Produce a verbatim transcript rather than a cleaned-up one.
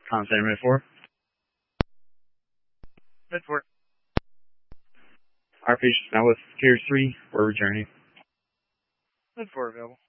Com Center Mid four. Mid four. Our patient's now with Carrier three. We're returning. Mid four available.